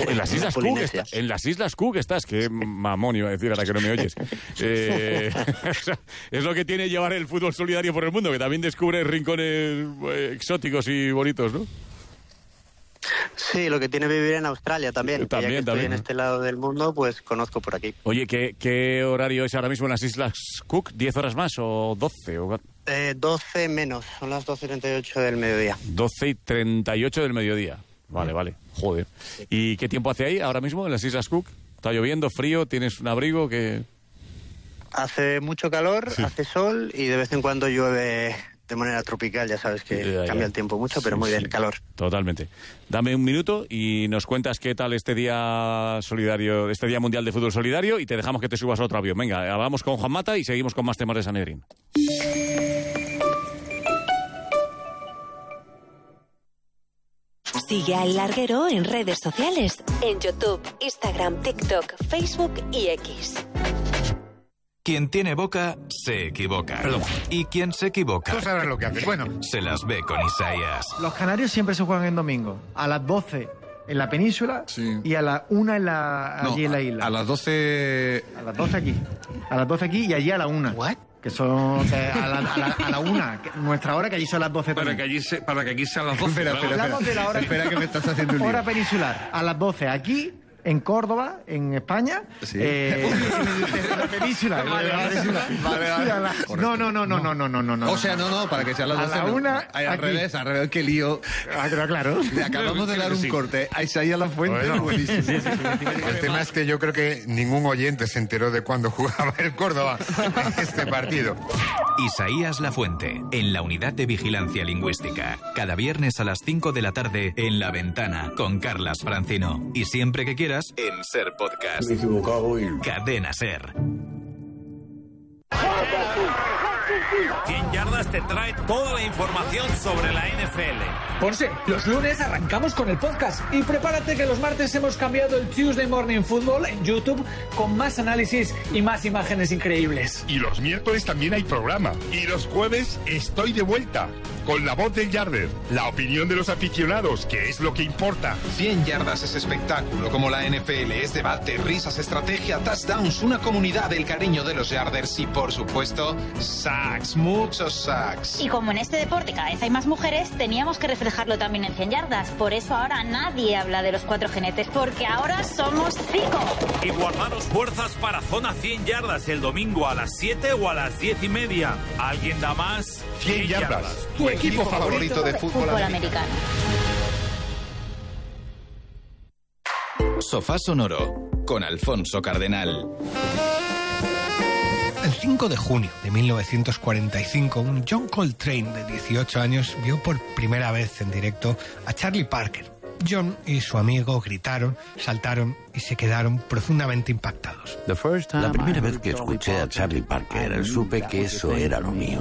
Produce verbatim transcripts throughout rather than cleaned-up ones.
en las Islas Cook, está, en las Islas Cook estás, que mamón iba a decir ahora que no me oyes. Eh, es lo que tiene llevar el fútbol solidario por el mundo, que también descubre rincones eh, exóticos y bonitos, ¿no? Sí, lo que tiene vivir en Australia también. También, ya que estoy también. en este lado del mundo, pues conozco por aquí. Oye, ¿qué, qué horario es ahora mismo en las Islas Cook? ¿diez horas más o doce? O... Eh, doce menos, son las doce y treinta y ocho del mediodía. doce y treinta y ocho del mediodía. Vale, vale, joder. ¿Y qué tiempo hace ahí ahora mismo en las Islas Cook? ¿Está lloviendo, frío? ¿Tienes un abrigo? que Hace mucho calor, sí. Hace sol y de vez en cuando llueve de manera tropical, ya sabes que ya, cambia ya. el tiempo mucho, pero sí, muy bien, sí. calor. Totalmente. Dame un minuto y nos cuentas qué tal este día solidario, este Día Mundial de Fútbol Solidario, y te dejamos que te subas a otro avión. Venga, vamos con Juan Mata y seguimos con más temas de Sanedrín. Sigue a El Larguero en redes sociales, en YouTube, Instagram, TikTok, Facebook y X. Quien tiene boca, se equivoca. Perdón. Y quien se equivoca... Tú sabes lo que haces. Bueno. Se las ve con Isaías. Los canarios siempre se juegan en domingo. A las doce en la península, sí. Y a la una en la, allí no, en la isla. A las doce... A las doce aquí. A las doce aquí y allí a la una. ¿What? Que son que a, la, a, la, a la una, que nuestra hora, que allí son las doce. Para que allí, se, para que aquí sean las doce. Espera, espera, espera. De la hora, espera que me estás haciendo un lío. Hora peninsular, a las doce aquí, en Córdoba, en España. Sí. Eh, en la península. Vale, vale, vale. No, no, no, no, no, no, no, no. O sea, no, no, para que sean las doce. A la una, no. Al revés, al revés, qué lío. Ah, pero claro. Le acabamos de dar un sí. corte a Isaías La Fuente. Bueno, buenísimo. Sí, sí, sí, el tema es que yo creo que ningún oyente se enteró de cuándo jugaba el Córdoba en este partido. Isaías La Fuente, en la Unidad de Vigilancia Lingüística. Cada viernes a las cinco de la tarde en La Ventana, con Carlas Francino. Y siempre que quieras, en Ser Podcast. Me he equivocado y... Cadena Ser. cien yardas te trae toda la información sobre la N F L. Ponce, los lunes arrancamos con el podcast y prepárate que los martes hemos cambiado el Tuesday Morning Football en YouTube con más análisis y más imágenes increíbles. Y los miércoles también hay programa. Y los jueves estoy de vuelta con la voz del Yarder, la opinión de los aficionados, que es lo que importa. cien yardas es espectáculo, como la N F L, es debate, risas, estrategia, touchdowns, una comunidad, el cariño de los Yarders y, por supuesto, sacks, muchos sacks. Y como en este deporte cada vez hay más mujeres, teníamos que reflejarlo también en cien yardas. Por eso ahora nadie habla de los cuatro jinetes, porque ahora somos cinco. Y guardaros fuerzas para Zona cien yardas el domingo a las siete o a las diez y media. ¿Alguien da más? cien yardas. Tu equipo favorito de fútbol, fútbol americano. Sofá Sonoro, con Alfonso Cardenal. El cinco de junio de mil novecientos cuarenta y cinco, un John Coltrane de dieciocho años vio por primera vez en directo a Charlie Parker. John y su amigo gritaron, saltaron y se quedaron profundamente impactados. La primera vez que escuché a Charlie Parker, supe que eso era lo mío.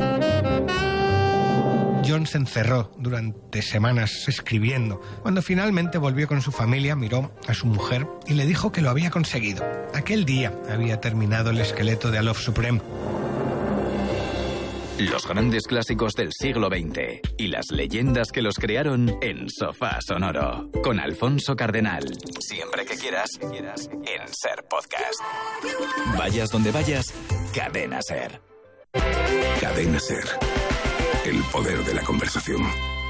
John se encerró durante semanas escribiendo. Cuando finalmente volvió con su familia, miró a su mujer y le dijo que lo había conseguido. Aquel día había terminado el esqueleto de A Love Supreme. Los grandes clásicos del siglo veinte y las leyendas que los crearon en Sofá Sonoro, con Alfonso Cardenal. Siempre que quieras, en Ser Podcast. Vayas donde vayas, Cadena Ser. Cadena Ser. El poder de la conversación.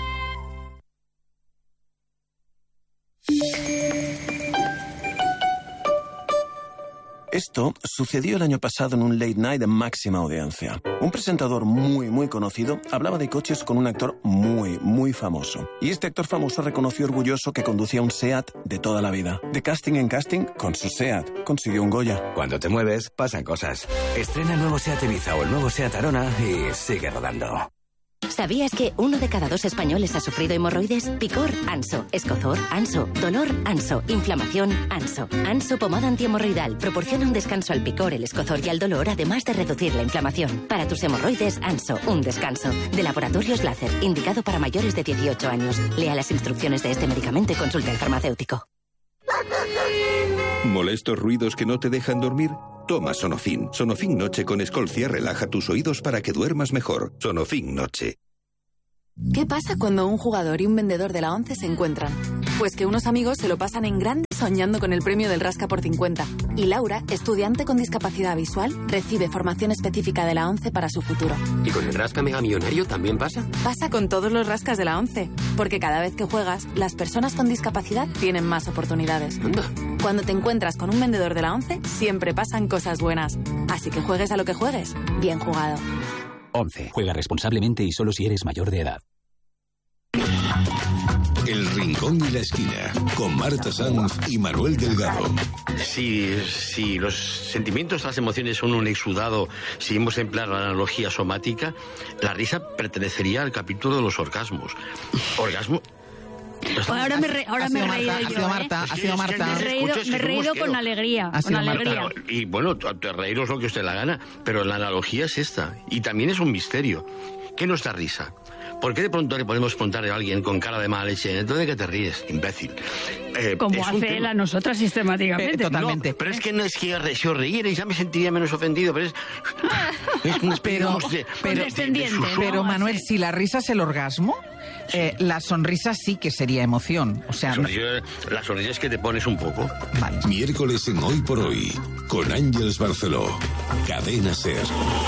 Esto sucedió el año pasado en un late night de máxima audiencia. Un presentador muy, muy conocido hablaba de coches con un actor muy, muy famoso. Y este actor famoso reconoció orgulloso que conducía un SEAT de toda la vida. De casting en casting, con su SEAT, consiguió un Goya. Cuando te mueves, pasan cosas. Estrena el nuevo SEAT Ibiza o el nuevo SEAT Arona y sigue rodando. ¿Sabías que uno de cada dos españoles ha sufrido hemorroides? Picor, Anso. Escozor, Anso. Dolor, Anso. Inflamación, Anso. Anso pomada antihemorroidal proporciona un descanso al picor, el escozor y al dolor, además de reducir la inflamación. Para tus hemorroides, Anso, un descanso. De Laboratorios Láser, indicado para mayores de dieciocho años. Lea las instrucciones de este medicamento y consulte al farmacéutico. ¿Molestos ruidos que no te dejan dormir? Toma Sonofin. Sonofin Noche con Escolcia relaja tus oídos para que duermas mejor. Sonofin Noche. ¿Qué pasa cuando un jugador y un vendedor de la ONCE se encuentran? Pues que unos amigos se lo pasan en grandes soñando con el premio del Rasca por cincuenta. Y Laura, estudiante con discapacidad visual, recibe formación específica de la ONCE para su futuro. ¿Y con el Rasca Mega Millonario también pasa? Pasa con todos los rascas de la ONCE, porque cada vez que juegas, las personas con discapacidad tienen más oportunidades. Anda. Cuando te encuentras con un vendedor de la ONCE, siempre pasan cosas buenas. Así que juegues a lo que juegues, bien jugado. ONCE. Juega responsablemente y solo si eres mayor de edad. El Rincón y la Esquina, con Marta Sanz y Manuel Delgado. Si, si los sentimientos, las emociones son un exudado, si hemos empleado la analogía somática, la risa pertenecería al capítulo de los orgasmos. Orgasmo... Ahora me, re, ahora me he reído Marta, yo, ha sido Marta, ¿eh? ha sido Marta. Me he reído, me he reído con alegría, Ha con sido Marta. alegría. Y bueno, te reíros lo que usted la gana, pero la analogía es esta. Y también es un misterio. ¿Qué nos da risa? ¿Por qué de pronto le podemos preguntar a alguien con cara de mala leche, entonces de qué te ríes, imbécil? Eh, Como hace él a nosotras sistemáticamente. Eh, totalmente. No, pero es que no es que re, si os reíerais ya me sentiría menos ofendido, pero es... es una especie, Pero, digamos, de, pero, de- de- de susurro. pero, Manuel, si la risa es el orgasmo, eh, la sonrisa sí que sería emoción. O sea, Sonrisa- la sonrisa es que te pones un poco. Miércoles en Hoy por Hoy, con Ángeles Barceló. Cadena SER.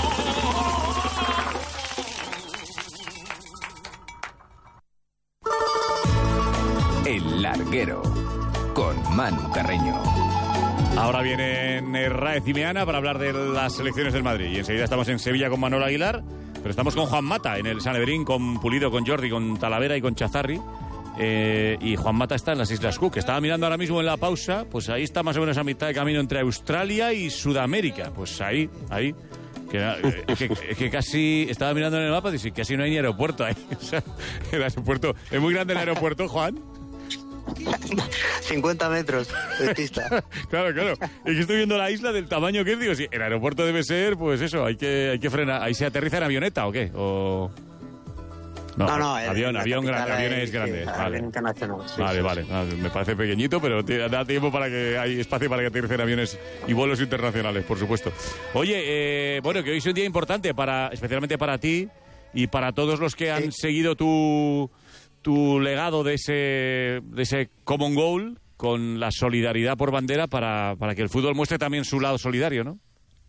El Larguero, con Manu Carreño. Ahora vienen Raez y Meana para hablar de las selecciones del Madrid. Y enseguida estamos en Sevilla con Manuel Aguilar, pero estamos con Juan Mata en el Sanedrín, con Pulido, con Jordi, con Talavera y con Chazarri. Eh, y Juan Mata está en las Islas Cook. Estaba mirando ahora mismo en la pausa, pues ahí está más o menos a mitad de camino entre Australia y Sudamérica. Pues ahí, ahí. Que, eh, es, que, es que casi estaba mirando en el mapa y dice, casi no hay ni aeropuerto ahí. O sea, el aeropuerto, ¿es muy grande el aeropuerto, Juan? cincuenta metros de pista. Claro, claro. Es que estoy viendo la isla del tamaño que es. Digo, sí, el aeropuerto debe ser, pues eso, hay que, hay que frenar. ¿Ahí se aterriza en avioneta o qué? O... No, no, avión, la avión, capital gran, aviones es, grandes. sí, Vale, avión internacional, sí, vale, sí, vale. Ah, me parece pequeñito, pero te- da tiempo para que hay espacio para que aterricen aviones y vuelos internacionales, por supuesto. Oye, eh, bueno, que hoy es un día importante para, especialmente para ti y para todos los que han seguido tu tu legado de ese de ese common goal con la solidaridad por bandera para, para que el fútbol muestre también su lado solidario, ¿no?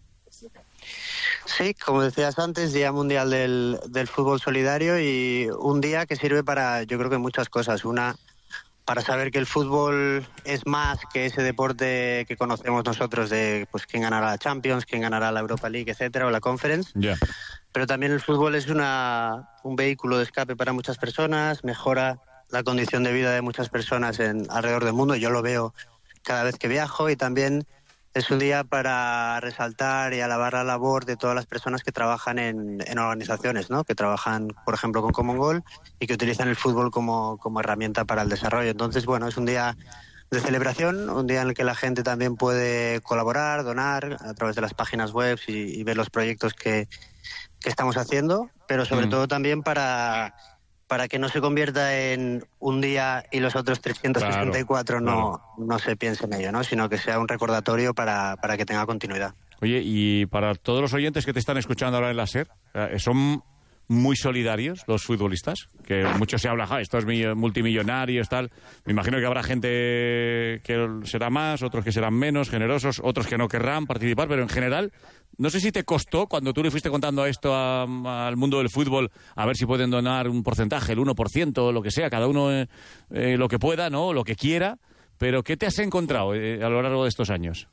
Sí, como decías antes, Día Mundial del, del Fútbol Solidario y un día que sirve para, yo creo que muchas cosas. Una, para saber que el fútbol es más que ese deporte que conocemos nosotros de pues quién ganará la Champions, quién ganará la Europa League, etcétera, o la Conference. Ya. Pero también el fútbol es una, un vehículo de escape para muchas personas, mejora la condición de vida de muchas personas en, alrededor del mundo. Yo lo veo cada vez que viajo y también es un día para resaltar y alabar la labor de todas las personas que trabajan en, en organizaciones, ¿no? Que trabajan, por ejemplo, con Common Goal y que utilizan el fútbol como, como herramienta para el desarrollo. Entonces, bueno, es un día de celebración, un día en el que la gente también puede colaborar, donar a través de las páginas web y, y ver los proyectos que, que estamos haciendo, pero sobre Mm. todo también para, para que no se convierta en un día y los otros trescientos sesenta y cuatro Claro, no, no se piense en ello, ¿no? Sino que sea un recordatorio para, para que tenga continuidad. Oye, y para todos los oyentes que te están escuchando ahora en la SER, eh, ¿son muy solidarios los futbolistas? Que mucho se habla, "Ja, estos mi- multimillonarios, tal". Me imagino que habrá gente que será más, otros que serán menos generosos, otros que no querrán participar, pero en general, no sé si te costó, cuando tú le fuiste contando esto a- al mundo del fútbol, a ver si pueden donar un porcentaje, el uno por ciento, lo que sea, cada uno eh, eh, lo que pueda, ¿no? Lo que quiera, pero ¿qué te has encontrado eh, a lo largo de estos años?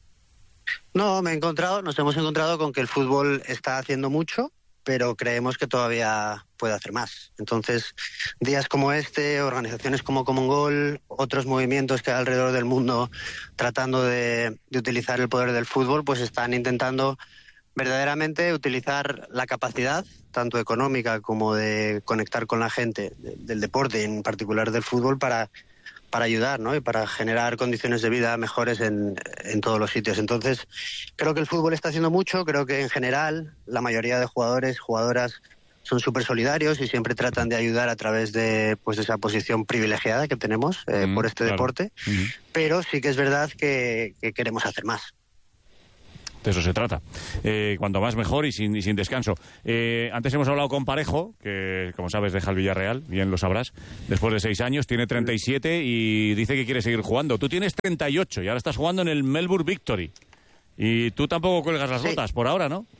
No, me he encontrado, nos hemos encontrado con que el fútbol está haciendo mucho, pero creemos que todavía puede hacer más. Entonces, días como este, organizaciones como Common Goal, otros movimientos que hay alrededor del mundo tratando de, de utilizar el poder del fútbol, pues están intentando verdaderamente utilizar la capacidad, tanto económica como de conectar con la gente de- del deporte, y en particular del fútbol, para para ayudar, ¿no? Y para generar condiciones de vida mejores en, en todos los sitios. Entonces, creo que el fútbol está haciendo mucho, creo que en general la mayoría de jugadores, jugadoras son súper solidarios y siempre tratan de ayudar a través de, pues, de esa posición privilegiada que tenemos eh, Mm, por este claro. deporte, pero sí que es verdad que, que queremos hacer más. De eso se trata. Eh, cuanto más mejor y sin, y sin descanso. Eh, antes hemos hablado con Parejo, que como sabes deja el Villarreal, bien lo sabrás, después de seis años, tiene treinta y siete y dice que quiere seguir jugando. Tú tienes treinta y ocho y ahora estás jugando en el Melbourne Victory. Y tú tampoco cuelgas las botas, sí, por ahora, ¿no?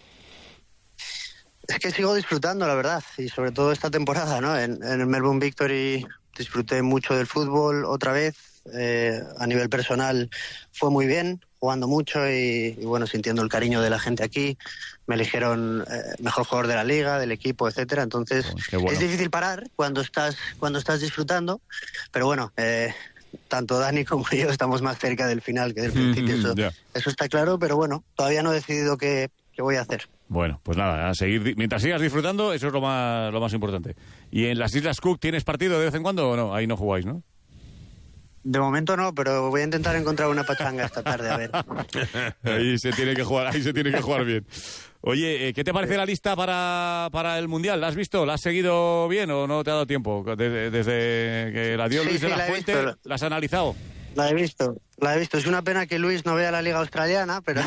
Es que sigo disfrutando, la verdad, y sobre todo esta temporada, ¿no? En, en el Melbourne Victory disfruté mucho del fútbol otra vez. Eh, a nivel personal fue muy bien, jugando mucho y, y bueno, sintiendo el cariño de la gente aquí. Me eligieron eh, mejor jugador de la liga, del equipo, etcétera. Entonces, oh, bueno. Es difícil parar cuando estás cuando estás disfrutando, pero bueno, eh, tanto Dani como yo estamos más cerca del final que del principio. Eso, yeah. eso está claro, pero bueno, todavía no he decidido qué, qué voy a hacer. Bueno, pues nada, a seguir, mientras sigas disfrutando, eso es lo más, lo más importante. ¿Y en las Islas Cook tienes partido de vez en cuando o no? Ahí no jugáis, ¿no? De momento no, pero voy a intentar encontrar una pachanga esta tarde, a ver. Ahí se tiene que jugar, ahí se tiene que jugar bien. Oye, ¿qué te parece la lista para, para el Mundial? ¿La has visto? ¿La has seguido bien o no te ha dado tiempo? Desde, desde que la dio sí, Luis de sí, la, la Fuente, visto. ¿La has analizado? La he visto, la he visto. Es una pena que Luis no vea la Liga Australiana, pero...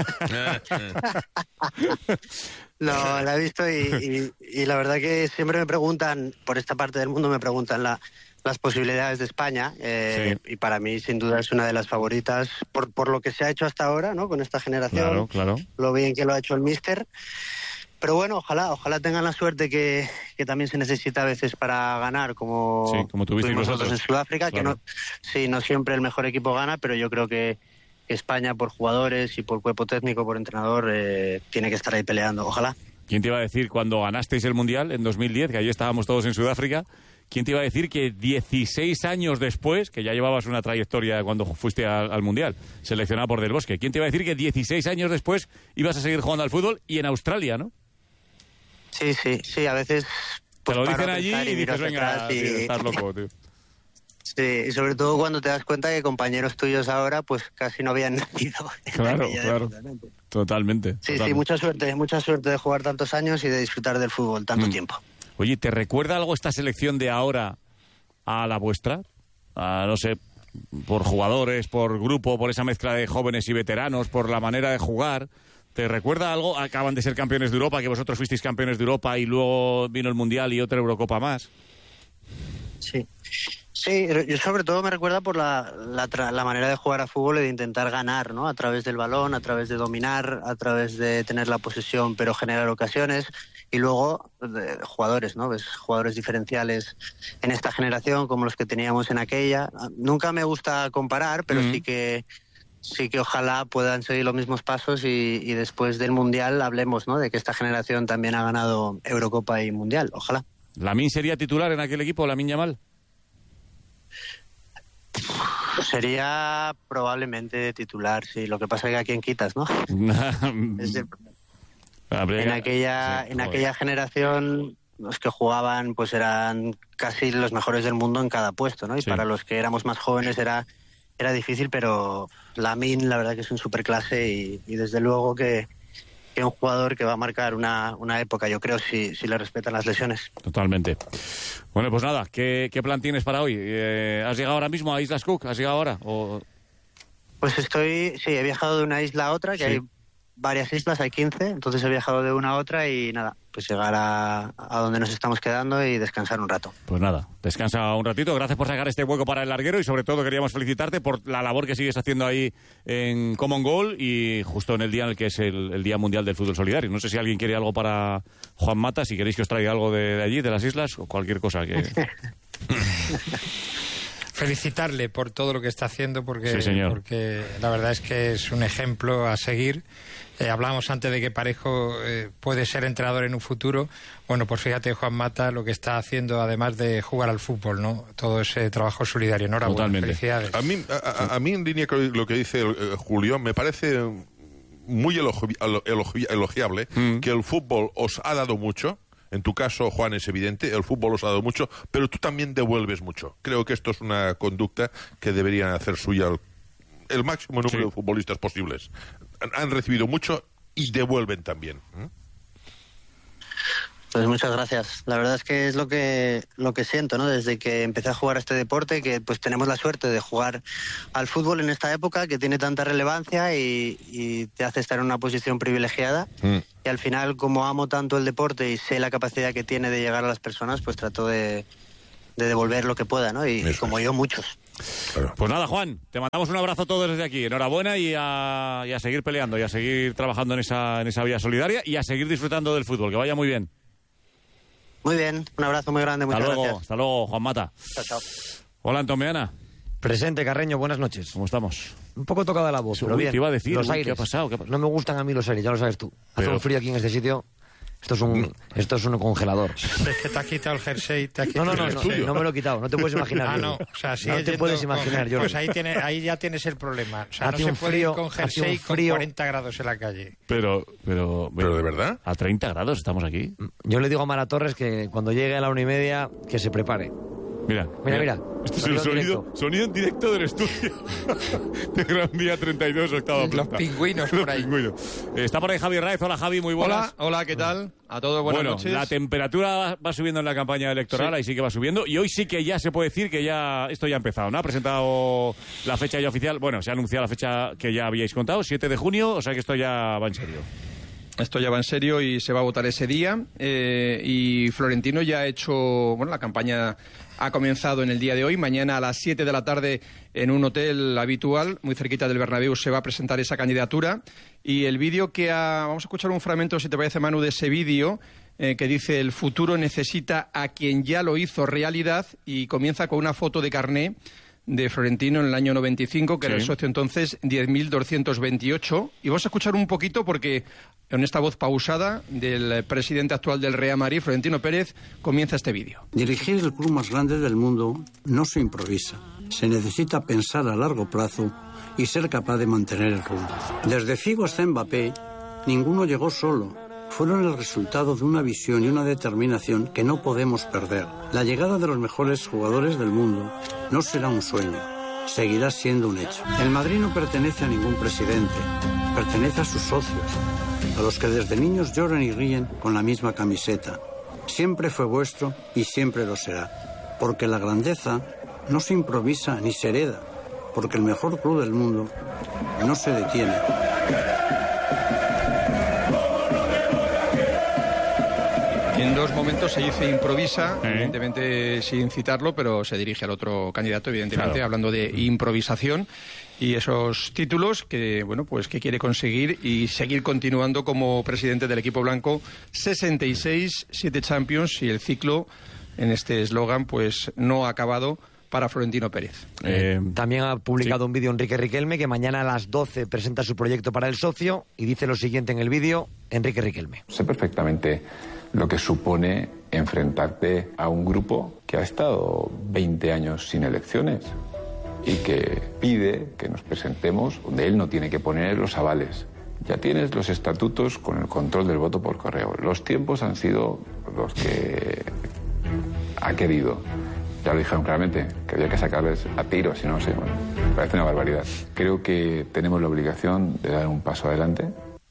No, la he visto y, y, y la verdad que siempre me preguntan, por esta parte del mundo me preguntan la... las posibilidades de España eh, sí. y para mí sin duda es una de las favoritas por, por lo que se ha hecho hasta ahora, ¿no? Con esta generación, claro, claro. Lo bien que lo ha hecho el míster, pero bueno, ojalá ojalá tengan la suerte que, que también se necesita a veces para ganar, como, sí, como tuvimos nosotros en Sudáfrica, claro. Que no, sí, no siempre el mejor equipo gana, pero yo creo que España por jugadores y por cuerpo técnico, por entrenador, eh, tiene que estar ahí peleando, ojalá. ¿Quién te iba a decir cuando ganasteis el Mundial en dos mil diez, que allí estábamos todos en Sudáfrica? ¿Quién te iba a decir que dieciséis años después, que ya llevabas una trayectoria cuando fuiste al, al Mundial, seleccionado por Del Bosque, ¿quién te iba a decir que dieciséis años después ibas a seguir jugando al fútbol y en Australia, ¿no? Sí, sí, sí, a veces... Pues, te lo dicen allí y, y dices, venga, y... estás loco, tío. Sí, y sobre todo cuando te das cuenta que compañeros tuyos ahora pues casi no habían nacido. Claro, claro. Totalmente. Totalmente. Sí, totalmente. sí, mucha suerte, mucha suerte de jugar tantos años y de disfrutar del fútbol tanto mm. tiempo. Oye, ¿te recuerda algo esta selección de ahora a la vuestra? A, no sé, por jugadores, por grupo, por esa mezcla de jóvenes y veteranos, por la manera de jugar. ¿Te recuerda algo? Acaban de ser campeones de Europa, que vosotros fuisteis campeones de Europa y luego vino el Mundial y otra Eurocopa más. Sí. Sí, yo sobre todo me recuerda por la, la, la manera de jugar a fútbol y de intentar ganar, ¿no? A través del balón, a través de dominar, a través de tener la posesión pero generar ocasiones. Y luego de jugadores, ¿no? Ves jugadores diferenciales en esta generación como los que teníamos en aquella. Nunca me gusta comparar, pero mm. sí que sí que ojalá puedan seguir los mismos pasos y, y después del Mundial hablemos, ¿no? De que esta generación también ha ganado Eurocopa y Mundial. Ojalá. ¿Lamine sería titular en aquel equipo, Lamine Yamal? Sería probablemente titular, sí. Lo que pasa es que a quién quitas, ¿no? es de... En aquella, sí, en aquella generación los que jugaban pues eran casi los mejores del mundo en cada puesto, ¿no? Y sí. Para los que éramos más jóvenes era era difícil, pero Lamine la verdad que es un superclase y, y desde luego que, que un jugador que va a marcar una, una época, yo creo, si, si le respetan las lesiones. Totalmente. Bueno, pues nada, ¿qué, qué plan tienes para hoy? Eh, ¿Has llegado ahora mismo a Islas Cook? ¿Has llegado ahora? O... Pues estoy, sí, he viajado de una isla a otra, que sí. Hay varias islas, hay quince, entonces he viajado de una a otra y nada, pues llegar a, a donde nos estamos quedando y descansar un rato. Pues nada, descansa un ratito, gracias por sacar este hueco para el larguero y sobre todo queríamos felicitarte por la labor que sigues haciendo ahí en Common Goal y justo en el día en el que es el, el Día Mundial del Fútbol Solidario. No sé si alguien quiere algo para Juan Mata, si queréis que os traiga algo de, de allí, de las islas, o cualquier cosa que... Felicitarle por todo lo que está haciendo porque, sí, señor. porque la verdad es que es un ejemplo a seguir. Eh, hablábamos antes de que Parejo eh, puede ser entrenador en un futuro. Bueno, pues fíjate, Juan Mata, lo que está haciendo, además de jugar al fútbol, ¿no? Todo ese trabajo solidario. Enhorabuena, totalmente. Felicidades. A mí, a, a mí, en línea con lo que dice eh, Julio, me parece muy elogi elogi elogiable mm. que el fútbol os ha dado mucho. En tu caso, Juan, es evidente, el fútbol os ha dado mucho, pero tú también devuelves mucho. Creo que esto es una conducta que deberían hacer suya el, el máximo número sí. de futbolistas posibles. Han recibido mucho y devuelven también. ¿Mm? Pues muchas gracias. La verdad es que es lo que lo que siento, ¿no? Desde que empecé a jugar a este deporte, que pues tenemos la suerte de jugar al fútbol en esta época que tiene tanta relevancia y, y te hace estar en una posición privilegiada. Mm. Y al final, como amo tanto el deporte y sé la capacidad que tiene de llegar a las personas, pues trato de, de devolver lo que pueda, ¿no? Y, y como yo, muchos. Claro. Pues nada, Juan, te mandamos un abrazo a todos desde aquí. Enhorabuena y a, y a seguir peleando y a seguir trabajando en esa, en esa vía solidaria y a seguir disfrutando del fútbol. Que vaya muy bien. Muy bien, un abrazo muy grande, muchas hasta luego, gracias. Hasta luego, Juan Mata. Chao, chao. Hola, Antomeana. Presente, Carreño, buenas noches. ¿Cómo estamos? Un poco tocada la voz, sí, pero uy, bien. Te iba a decir, los uy, aires. ¿qué ha pasado? ¿Qué ha pasado? No me gustan a mí los aires, ya lo sabes tú. Hace pero... un frío aquí en este sitio. Esto es un, esto es un congelador. Es que te has quitado el jersey. Te has no, no, quitado no, el no, no me lo he quitado. No te puedes imaginar. Ah, no. O sea, si no te puedes imaginar, yo. Pues ahí, tiene, ahí ya tienes el problema. O sea, hace no un se puede frío, ir con jersey un frío. con cuarenta grados en la calle. Pero, pero, pero de verdad. A treinta grados estamos aquí. Yo le digo a Mara Torres que cuando llegue a la una y media que se prepare. Mira, mira, mira. Este es el sonido, sonido en directo del estudio de Gran Vía treinta y dos, octava Los planta. pingüinos por ahí. Pingüinos. Está por ahí Javi Raez. Hola, Javi, muy buenas. Hola, hola, ¿qué tal? A todos buenas bueno, noches. La temperatura va subiendo en la campaña electoral, sí. Ahí sí que va subiendo. Y hoy sí que ya se puede decir que ya esto ya ha empezado, ¿no? Ha presentado la fecha ya oficial. Bueno, se ha anunciado la fecha que ya habíais contado, siete de junio, o sea que esto ya va en serio. Esto ya va en serio y se va a votar ese día. Eh, y Florentino ya ha hecho, bueno, la campaña ha comenzado en el día de hoy. Mañana a las siete de la tarde en un hotel habitual, muy cerquita del Bernabéu, se va a presentar esa candidatura. Y el vídeo que ha... Vamos a escuchar un fragmento, si te parece, Manu, de ese vídeo eh, que dice: el futuro necesita a quien ya lo hizo realidad, y comienza con una foto de carné de Florentino en el año noventa y cinco, que sí. Era el socio entonces diez mil doscientos veintiocho. Y vamos a escuchar un poquito porque en esta voz pausada del presidente actual del Real Madrid, Florentino Pérez, comienza este vídeo. Dirigir el club más grande del mundo no se improvisa. Se necesita pensar a largo plazo y ser capaz de mantener el rumbo. Desde Figo hasta Mbappé, ninguno llegó solo. Fueron el resultado de una visión y una determinación que no podemos perder. La llegada de los mejores jugadores del mundo no será un sueño, seguirá siendo un hecho. El Madrid no pertenece a ningún presidente, pertenece a sus socios, a los que desde niños lloran y ríen con la misma camiseta. Siempre fue vuestro y siempre lo será, porque la grandeza no se improvisa ni se hereda, porque el mejor club del mundo no se detiene. En dos momentos se dice improvisa, ¿Eh? evidentemente sin citarlo, pero se dirige al otro candidato, evidentemente, claro. Hablando de improvisación y esos títulos que, bueno, pues que quiere conseguir y seguir continuando como presidente del equipo blanco. sesenta y seis, siete Champions, y el ciclo en este eslogan pues no ha acabado para Florentino Pérez. Eh, También ha publicado sí. un vídeo Enrique Riquelme, que mañana a las doce presenta su proyecto para el socio, y dice lo siguiente en el vídeo, Enrique Riquelme. Sé perfectamente lo que supone enfrentarte a un grupo que ha estado veinte años sin elecciones y que pide que nos presentemos donde él no tiene que poner los avales. Ya tienes los estatutos con el control del voto por correo. Los tiempos han sido los que ha querido. Ya lo dijeron claramente, que había que sacarles a tiros, si no, no sé, bueno, me parece una barbaridad. Creo que tenemos la obligación de dar un paso adelante.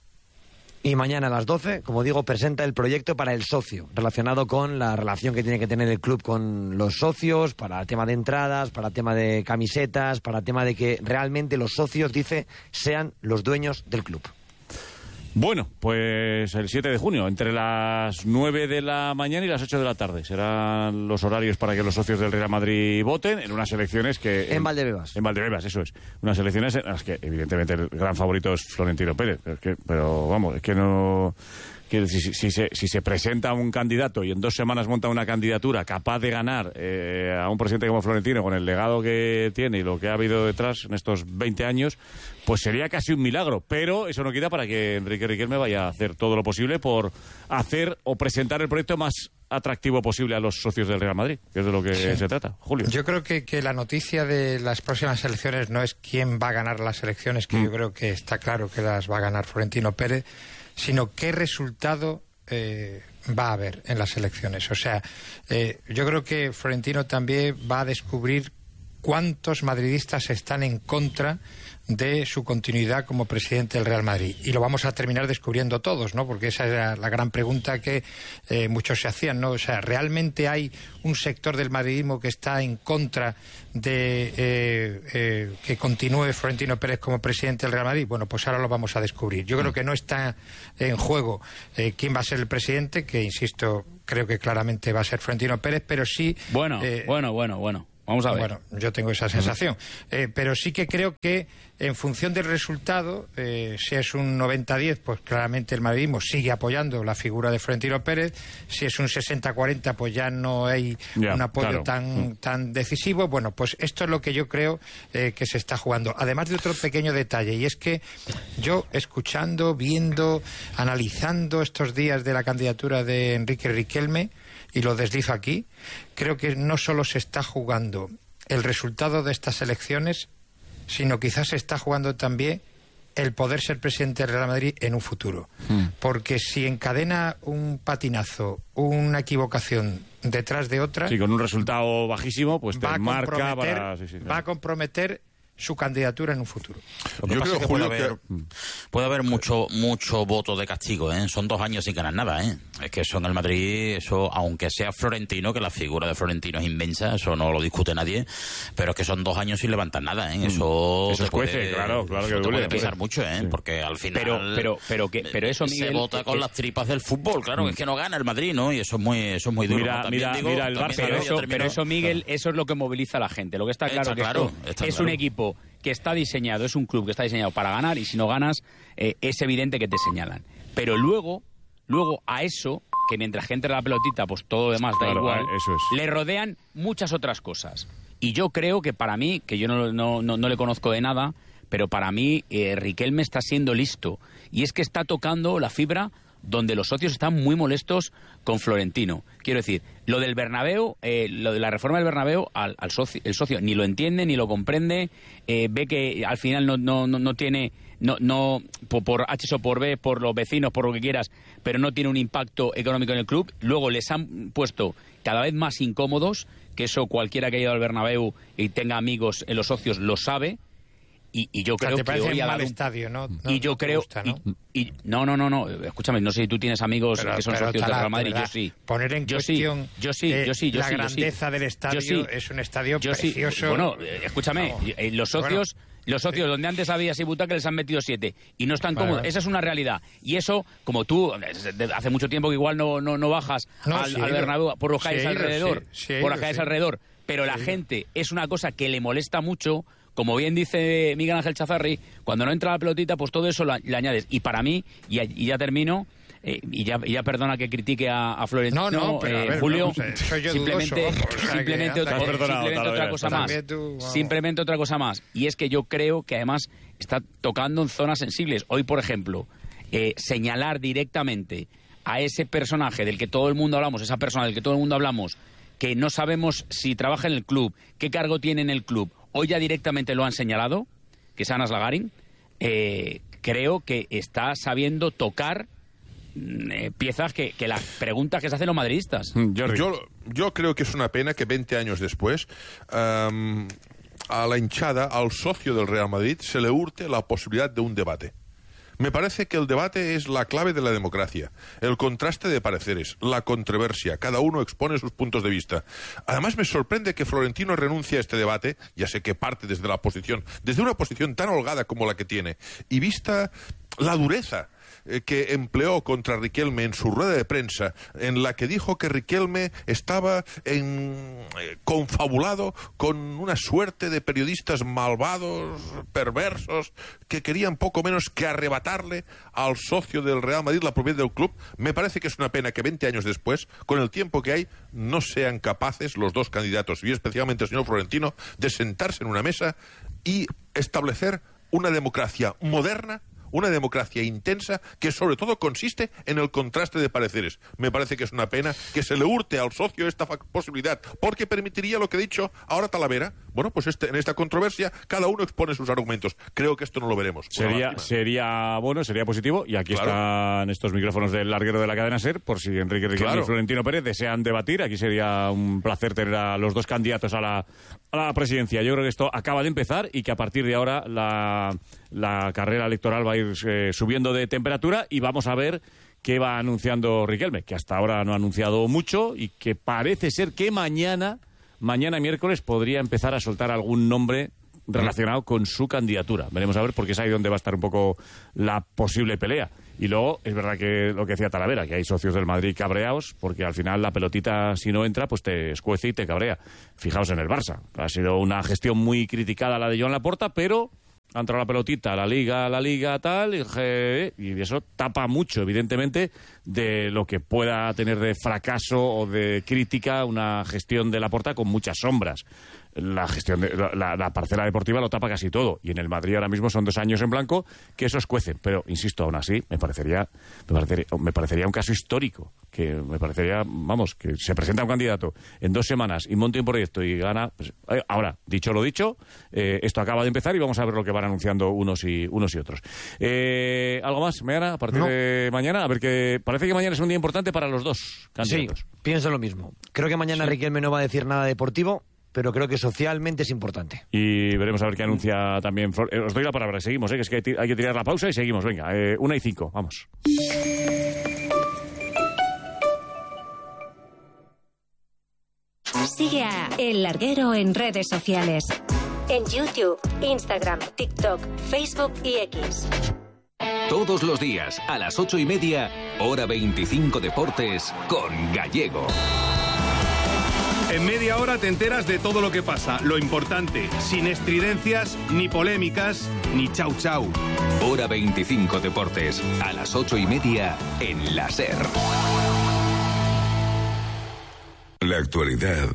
Y mañana a las doce, como digo, presenta el proyecto para el socio, relacionado con la relación que tiene que tener el club con los socios, para el tema de entradas, para el tema de camisetas, para el tema de que realmente los socios, dice, sean los dueños del club. Bueno, pues el siete de junio, entre las nueve de la mañana y las ocho de la tarde. Serán los horarios para que los socios del Real Madrid voten en unas elecciones que... En, en Valdebebas. En Valdebebas, eso es. Unas elecciones en las que, evidentemente, el gran favorito es Florentino Pérez. Pero, es que, pero vamos, es que no... Que si, si, si, se, si se presenta un candidato y en dos semanas monta una candidatura capaz de ganar eh, a un presidente como Florentino, con el legado que tiene y lo que ha habido detrás en estos veinte años, pues sería casi un milagro. Pero eso no quita para que Enrique Riquelme vaya a hacer todo lo posible por hacer o presentar el proyecto más atractivo posible a los socios del Real Madrid, que es de lo que sí. se trata. Julio. Yo creo que, que la noticia de las próximas elecciones no es quién va a ganar las elecciones, que mm. yo creo que está claro que las va a ganar Florentino Pérez, sino qué resultado eh, va a haber en las elecciones. O sea, eh, yo creo que Florentino también va a descubrir cuántos madridistas están en contra de su continuidad como presidente del Real Madrid. Y lo vamos a terminar descubriendo todos, ¿no? Porque esa era la gran pregunta que eh, muchos se hacían, ¿no? O sea, ¿realmente hay un sector del madridismo que está en contra de eh, eh, que continúe Florentino Pérez como presidente del Real Madrid? Bueno, pues ahora lo vamos a descubrir. Yo creo que no está en juego eh, quién va a ser el presidente, que, insisto, creo que claramente va a ser Florentino Pérez, pero sí... Bueno, eh, bueno, bueno, bueno. Vamos a ver. Bueno, yo tengo esa sensación. Eh, pero sí que creo que en función del resultado, eh, si es un noventa diez, pues claramente el madridismo sigue apoyando la figura de Florentino Pérez. Si es un sesenta cuarenta, pues ya no hay ya, un apoyo claro. tan, tan decisivo. Bueno, pues esto es lo que yo creo eh, que se está jugando. Además de otro pequeño detalle, y es que yo, escuchando, viendo, analizando estos días de la candidatura de Enrique Riquelme, y lo deslizo aquí, creo que no solo se está jugando el resultado de estas elecciones, sino quizás se está jugando también el poder ser presidente del Real Madrid en un futuro. Mm. Porque si encadena un patinazo, una equivocación detrás de otra... Sí, con un resultado bajísimo, pues te va a marca para... Sí, sí, claro. Va a comprometer su candidatura en un futuro. Lo que Yo pasa creo, es que Julio, puede haber, que... puede haber mucho mucho voto de castigo, ¿eh? Son dos años sin ganar nada, ¿eh? Es que eso en el Madrid, eso, aunque sea Florentino, que la figura de Florentino es inmensa, eso no lo discute nadie, pero es que son dos años sin levantar nada, ¿eh? Eso, eso te puede, cuece, claro, claro que eso te duele, puede pisar sí. mucho, ¿eh? Sí. Porque al final... Pero, pero, pero, que, pero eso, Miguel... Se vota con es... las tripas del fútbol, claro, mm. es que no gana el Madrid, ¿no? Y eso es muy, eso es muy duro. Mira, ¿no? mira, digo, mira el Barça. Pero eso, pero eso, Miguel, eso es lo que moviliza a la gente. Lo que está claro, está que claro, esto está es claro. un equipo que está diseñado, es un club que está diseñado para ganar, y si no ganas, eh, es evidente que te señalan. Pero luego, luego a eso, que mientras que entre la pelotita, pues todo lo demás da claro, igual, eso es. le rodean muchas otras cosas. Y yo creo que para mí, que yo no, no, no, no le conozco de nada, pero para mí eh, Riquelme está siendo listo. Y es que está tocando la fibra donde los socios están muy molestos con Florentino. Quiero decir, lo del Bernabéu, eh, lo de la reforma del Bernabéu, al, al socio, el socio ni lo entiende, ni lo comprende, eh, ve que al final no, no, no, no tiene, no, no por, por H o por B, por los vecinos, por lo que quieras, pero no tiene un impacto económico en el club. Luego les han puesto cada vez más incómodos, que eso cualquiera que haya ido al Bernabéu y tenga amigos en los socios lo sabe. Y, y yo o sea, creo te parece que hoy un ha mal dado un... estadio, ¿no? no y yo no te creo gusta, ¿no? Y, y, no no no no escúchame, no sé si tú tienes amigos pero, que son pero socios del Real Madrid. Yo sí, poner en yo cuestión sí, yo sí, eh, yo sí, yo la sí, yo grandeza sí. del estadio. Sí. Es un estadio yo precioso. Sí. Bueno, eh, escúchame, Vamos. eh, los socios Bueno, los socios sí. donde antes había seis butacas les han metido siete y no están Vale, cómodos. vale. Esa es una realidad. Y eso, como tú hace mucho tiempo que igual no no, no bajas no, al, sí, al Bernabéu por los sí, calles sí, alrededor, sí, por sí, las calles sí. alrededor, pero la Sí. gente es una cosa que le molesta mucho. Como bien dice Miguel Ángel Chazarri, cuando no entra la pelotita, pues todo eso la- le añades. Y para mí, y ya, y ya termino, eh, y, ya, y ya perdona que critique a, a Florentino, No, no, pero a eh, ver, Julio, vamos, eh, soy yo simplemente, dudoso, vamos, o sea, simplemente, que otra, anda, Te has perdonado, simplemente tal otra vez, cosa tal más. vez tú, vamos. Simplemente otra cosa más. Y es que yo creo que además está tocando en zonas sensibles. Hoy, por ejemplo, eh, señalar directamente a ese personaje del que todo el mundo hablamos, esa persona del que todo el mundo hablamos, que no sabemos si trabaja en el club, qué cargo tiene en el club, hoy ya directamente lo han señalado, que es Anas Lagarin, eh, creo que está sabiendo tocar eh, piezas que, que las preguntas que se hacen los madridistas. Yo, yo creo que es una pena que veinte años después um, a la hinchada, al socio del Real Madrid, se le hurte la posibilidad de un debate. Me parece que el debate es la clave de la democracia, el contraste de pareceres, la controversia, cada uno expone sus puntos de vista. Además me sorprende que Florentino renuncie a este debate, ya sé que parte desde la posición, desde una posición tan holgada como la que tiene, y vista la dureza que empleó contra Riquelme en su rueda de prensa, en la que dijo que Riquelme estaba en, eh, confabulado con una suerte de periodistas malvados, perversos, que querían poco menos que arrebatarle al socio del Real Madrid la propiedad del club. Me parece que es una pena que veinte años después, con el tiempo que hay, no sean capaces los dos candidatos, y especialmente el señor Florentino, de sentarse en una mesa y establecer una democracia moderna, una democracia intensa que sobre todo consiste en el contraste de pareceres. Me parece que es una pena que se le hurte al socio esta posibilidad, porque permitiría lo que he dicho ahora Talavera, bueno, pues este, en esta controversia cada uno expone sus argumentos. Creo que esto no lo veremos. Sería, sería bueno, sería positivo, y aquí Claro. están estos micrófonos del larguero de la cadena SER, por si Enrique Riquelme Claro. y Florentino Pérez desean debatir. Aquí sería un placer tener a los dos candidatos a la, a la presidencia. Yo creo que esto acaba de empezar y que a partir de ahora la, la carrera electoral va a ir eh, subiendo de temperatura, y vamos a ver qué va anunciando Riquelme, que hasta ahora no ha anunciado mucho y que parece ser que mañana, mañana miércoles, podría empezar a soltar algún nombre relacionado con su candidatura. Veremos a ver, porque es ahí donde va a estar un poco la posible pelea. Y luego, es verdad que lo que decía Talavera, que hay socios del Madrid cabreados, porque al final la pelotita, si no entra, pues te escuece y te cabrea. Fijaos en el Barça. Ha sido una gestión muy criticada la de Joan Laporta, pero ha entrado la pelotita, la Liga, la Liga, tal, y, je, y eso tapa mucho, evidentemente, de lo que pueda tener de fracaso o de crítica una gestión de Laporta con muchas sombras. La gestión de la, la parcela deportiva lo tapa casi todo, y en el Madrid ahora mismo son dos años en blanco que eso escuece, pero insisto, aún así me parecería me parecería, me parecería un caso histórico, que me parecería, vamos, que se presenta un candidato en dos semanas y monte un proyecto y gana, pues, eh, ahora, dicho lo dicho, eh, esto acaba de empezar y vamos a ver lo que van anunciando unos y unos y otros. Eh, ¿Algo más, Meana, a partir no. de mañana? A ver, que parece que mañana es un día importante para los dos candidatos. Sí, pienso lo mismo. Creo que mañana sí. Riquelme no va a decir nada deportivo, pero creo que socialmente es importante. Y veremos a ver qué anuncia también Flor. Eh, os doy la palabra, seguimos, eh, que es que hay que tirar la pausa y seguimos. Venga, eh, una y cinco, vamos. Sigue a El Larguero en redes sociales. En YouTube, Instagram, TikTok, Facebook y X. Todos los días, a las ocho y media, hora veinticinco Deportes, con Gallego. En media hora te enteras de todo lo que pasa, lo importante, sin estridencias, ni polémicas, ni chau chau. Hora veinticinco Deportes, a las ocho y media, en la SER. La actualidad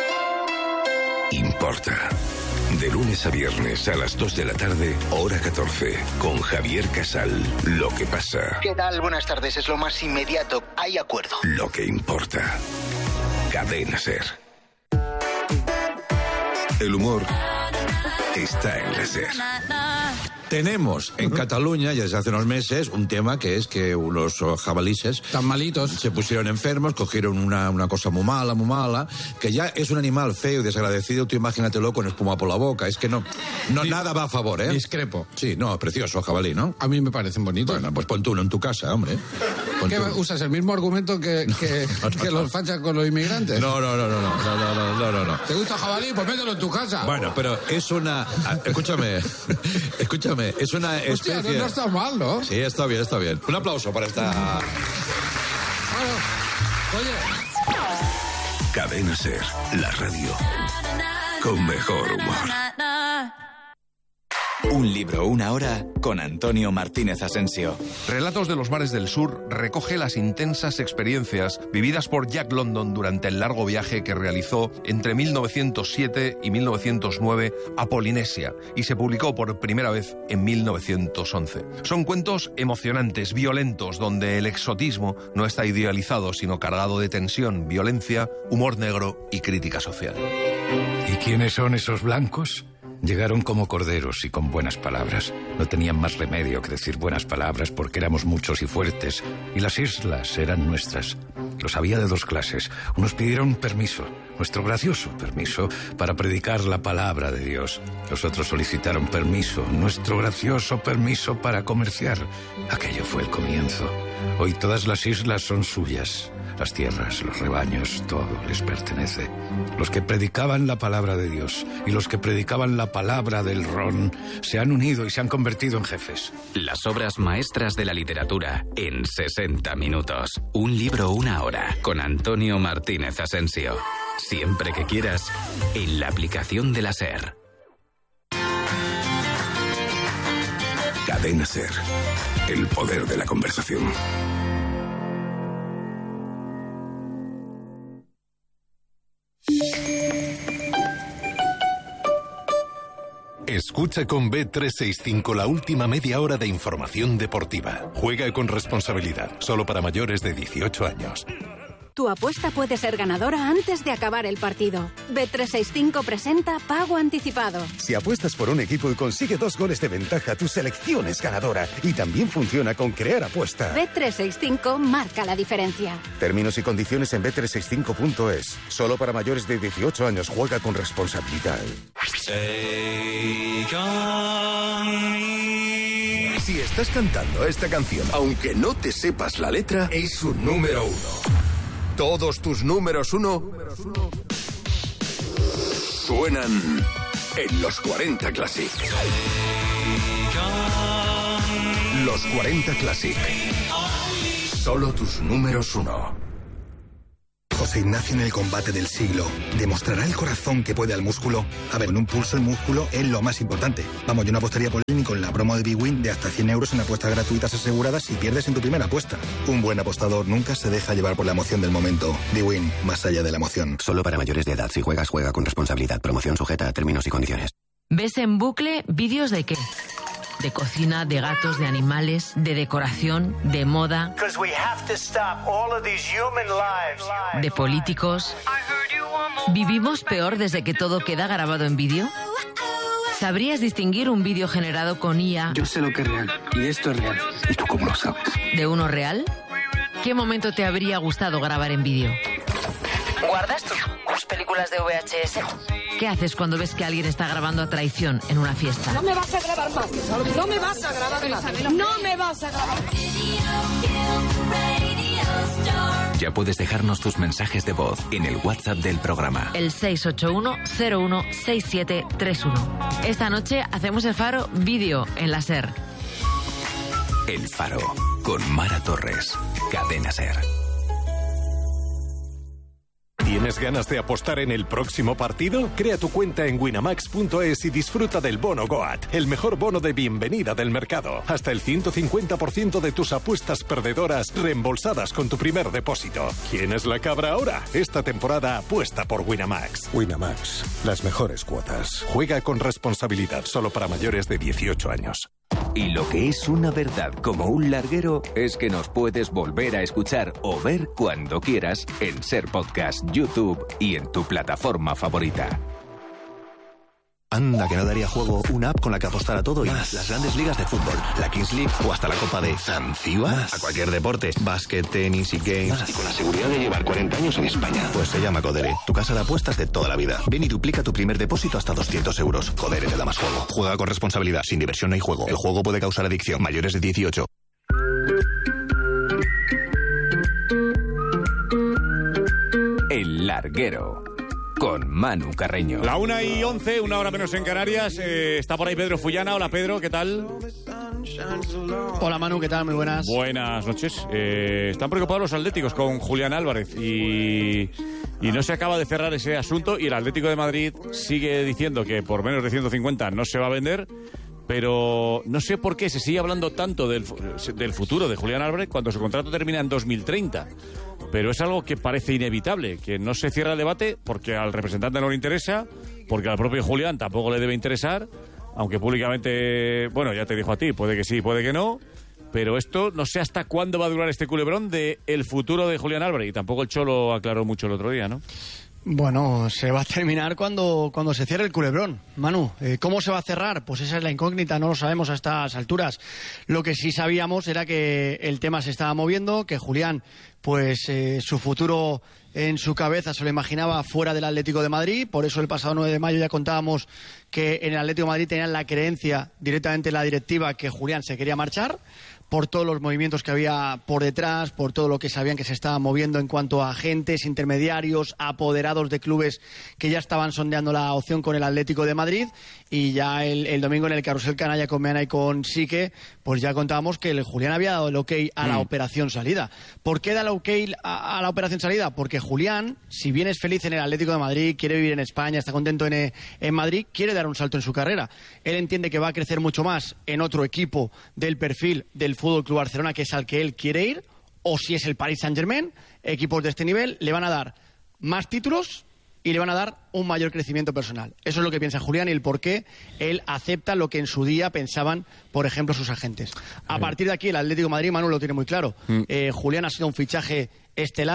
importa. De lunes a viernes a las dos de la tarde, hora catorce, con Javier Casal. Lo que pasa. ¿Qué tal? Buenas tardes, es lo más inmediato. Hay acuerdo. Lo que importa. Cadena SER. El humor está en la SER. Tenemos en Cataluña, ya desde hace unos meses, un tema que es que unos jabalíes tan malitos se pusieron enfermos, cogieron una, una cosa muy mala, muy mala, que ya es un animal feo y desagradecido. Tú imagínatelo con espuma por la boca. Es que no, no sí, nada va a favor, ¿eh? Discrepo. Sí, no, precioso jabalí, ¿no? A mí me parecen bonitos. Bueno, pues pon tú uno en tu casa, hombre. Pon ¿Qué tú. usas? ¿El mismo argumento que, que, no, no, que los fachas con los inmigrantes? No, no, no, no, no, no, no, no, no, no. ¿Te gusta jabalí? Pues mételo en tu casa. Bueno, pero es una... Escúchame, escúchame, es una especie... Hostia, no, no está mal, ¿no? Sí, está bien, está bien. Un aplauso para esta... Bueno, oye... Cadena SER, la radio con mejor humor. Un libro, una hora, con Antonio Martínez Asensio. Relatos de los mares del sur recoge las intensas experiencias vividas por Jack London durante el largo viaje que realizó entre mil novecientos siete y mil novecientos nueve a Polinesia y se publicó por primera vez en mil novecientos once. Son cuentos emocionantes, violentos, donde el exotismo no está idealizado, sino cargado de tensión, violencia, humor negro y crítica social. ¿Y quiénes son esos blancos? Llegaron como corderos y con buenas palabras. No tenían más remedio que decir buenas palabras porque éramos muchos y fuertes, y las islas eran nuestras. Los había de dos clases. Unos pidieron permiso, nuestro gracioso permiso, para predicar la palabra de Dios. Los otros solicitaron permiso, nuestro gracioso permiso para comerciar. Aquello fue el comienzo. Hoy todas las islas son suyas. Las tierras, los rebaños, todo les pertenece. Los que predicaban la palabra de Dios y los que predicaban la palabra del ron se han unido y se han convertido en jefes. Las obras maestras de la literatura en sesenta minutos. Un libro, una hora, con Antonio Martínez Asensio. Siempre que quieras, en la aplicación de la SER. Cadena SER, el poder de la conversación. Escucha con B trescientos sesenta y cinco la última media hora de información deportiva. Juega con responsabilidad, solo para mayores de dieciocho años. Tu apuesta puede ser ganadora antes de acabar el partido. Bet trescientos sesenta y cinco presenta Pago Anticipado. Si apuestas por un equipo y consigue dos goles de ventaja, tu selección es ganadora. Y también funciona con Crear Apuesta. Bet trescientos sesenta y cinco marca la diferencia. Términos y condiciones en bet trescientos sesenta y cinco punto es. Solo para mayores de dieciocho años. Juega con responsabilidad. Si estás cantando esta canción, aunque no te sepas la letra, es un número uno. Todos tus números uno suenan en los cuarenta Classic. Los cuarenta Classic. Solo tus números uno. José Ignacio en el combate del siglo. ¿Demostrará el corazón que puede al músculo? A ver, en un pulso el músculo es lo más importante. Vamos, yo no apostaría por él ni con la promo de Big Win de hasta cien euros en apuestas gratuitas aseguradas si pierdes en tu primera apuesta. Un buen apostador nunca se deja llevar por la emoción del momento. Big Win, más allá de la emoción. Solo para mayores de edad. Si juegas, juega con responsabilidad. Promoción sujeta a términos y condiciones. ¿Ves en bucle vídeos de qué? De cocina, de gatos, de animales, de decoración, de moda, de políticos. ¿Vivimos peor desde que todo queda grabado en vídeo? ¿Sabrías distinguir un vídeo generado con I A? Yo sé lo que es real, y esto es real. ¿Y tú cómo lo sabes? ¿De uno real? ¿Qué momento te habría gustado grabar en vídeo? ¿Guardas tus, tus películas de V H S? ¿Qué haces cuando ves que alguien está grabando a traición en una fiesta? No me vas a grabar más. No me vas a grabar más. No me vas a grabar. Ya puedes dejarnos tus mensajes de voz en el WhatsApp del programa. El seis ocho uno cero uno seis siete tres uno. Esta noche hacemos el Faro vídeo en la SER. El Faro, con Mara Torres. Cadena SER. ¿Tienes ganas de apostar en el próximo partido? Crea tu cuenta en winamax punto es y disfruta del bono Goat, el mejor bono de bienvenida del mercado. Hasta el ciento cincuenta por ciento de tus apuestas perdedoras reembolsadas con tu primer depósito. ¿Quién es la cabra ahora? Esta temporada apuesta por Winamax. Winamax, las mejores cuotas. Juega con responsabilidad, solo para mayores de dieciocho años. Y lo que es una verdad como un larguero es que nos puedes volver a escuchar o ver cuando quieras en SER Podcast, YouTube y en tu plataforma favorita. Anda, que no daría juego una app con la que apostar a todo y más. Las grandes ligas de fútbol, la Kings League o hasta la Copa de Zanzíbar. A cualquier deporte, básquet, tenis y games. Más. Y con la seguridad de llevar cuarenta años en España. Pues se llama Codere, tu casa de apuestas de toda la vida. Ven y duplica tu primer depósito hasta doscientos euros. Codere te da más juego. Juega con responsabilidad, sin diversión no hay juego. El juego puede causar adicción. Mayores de dieciocho. El larguero. Con Manu Carreño. La una y once, una hora menos en Canarias. Eh, está por ahí Pedro Fullana. Hola, Pedro, ¿qué tal? Hola, Manu, ¿qué tal? Muy buenas. Buenas noches. Eh, están preocupados los atléticos con Julián Álvarez y, y no se acaba de cerrar ese asunto y el Atlético de Madrid sigue diciendo que por menos de ciento cincuenta no se va a vender. Pero no sé por qué se sigue hablando tanto del, del futuro de Julián Álvarez cuando su contrato termina en dos mil treinta. Pero es algo que parece inevitable, que no se cierra el debate porque al representante no le interesa, porque al propio Julián tampoco le debe interesar, aunque públicamente, bueno, ya te dijo a ti, puede que sí, puede que no. Pero esto no sé hasta cuándo va a durar este culebrón de el futuro de Julián Álvarez. Y tampoco el Cholo aclaró mucho el otro día, ¿no? Bueno, se va a terminar cuando, cuando se cierre el culebrón, Manu. Eh, ¿Cómo se va a cerrar? Pues esa es la incógnita, no lo sabemos a estas alturas. Lo que sí sabíamos era que el tema se estaba moviendo, que Julián, pues eh, su futuro en su cabeza se lo imaginaba fuera del Atlético de Madrid. Por eso el pasado nueve de mayo ya contábamos que en el Atlético de Madrid tenían la creencia directamente en la directiva que Julián se quería marchar, por todos los movimientos que había por detrás, por todo lo que sabían que se estaba moviendo en cuanto a agentes, intermediarios, apoderados de clubes que ya estaban sondeando la opción con el Atlético de Madrid. Y ya el, el domingo en el carrusel canalla con Meana y con Sique, pues ya contábamos que el Julián había dado el ok a la mm. operación salida. ¿Por qué da el ok a, a la operación salida? Porque Julián, si bien es feliz en el Atlético de Madrid, quiere vivir en España, está contento en, en Madrid, quiere dar un salto en su carrera. Él entiende que va a crecer mucho más en otro equipo del perfil del Fútbol Club Barcelona, que es al que él quiere ir, o si es el Paris Saint-Germain, equipos de este nivel le van a dar más títulos y le van a dar un mayor crecimiento personal. Eso es lo que piensa Julián y el por qué él acepta lo que en su día pensaban, por ejemplo, sus agentes. A partir de aquí, el Atlético de Madrid, Manu, lo tiene muy claro. Mm. Eh, Julián ha sido un fichaje estelar.